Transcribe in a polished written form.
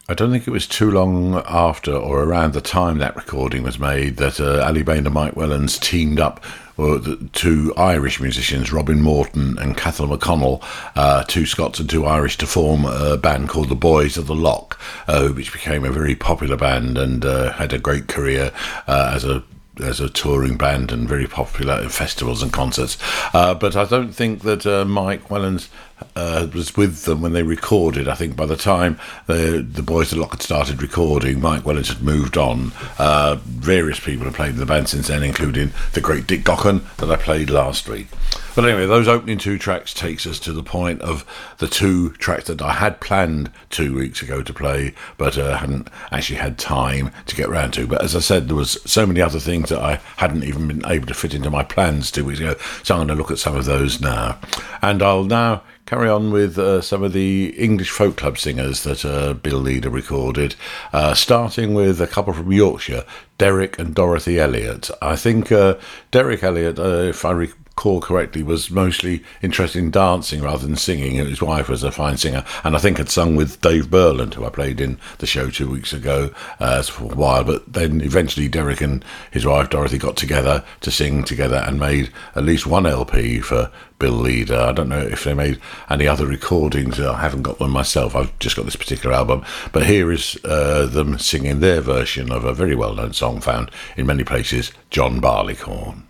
I don't think it was too long after or around the time that recording was made that Ali Bain and Mike Wellens teamed up with two Irish musicians, Robin Morton and Cathal McConnell, two Scots and two Irish, to form a band called the Boys of the Lock, which became a very popular band and had a great career as a touring band and very popular at festivals and concerts. But I don't think that Mike Wellens was with them when they recorded. I think by the time the Boys of the Lock had started recording, Mike Wellens had moved on. Various people have played in the band since then, including the great Dick Gaughan that I played last week. But anyway, those opening two tracks takes us to the point of the two tracks that I had planned 2 weeks ago to play, but hadn't actually had time to get round to. But as I said, there was so many other things that I hadn't even been able to fit into my plans 2 weeks ago, so I'm going to look at some of those now. And I'll now carry on with some of the English folk club singers that Bill Leader recorded, starting with a couple from Yorkshire, Derek and Dorothy Elliott. I think Derek Elliott, if I recall correctly, was mostly interested in dancing rather than singing. His wife was a fine singer, and I think had sung with Dave Burland, who I played in the show 2 weeks ago for a while. But then eventually Derek and his wife Dorothy got together to sing together and made at least one LP for Bill Leader. I don't know if they made any other recordings. I haven't got them myself. I've just got this particular album. But here is them singing their version of a very well-known song found in many places, John Barleycorn.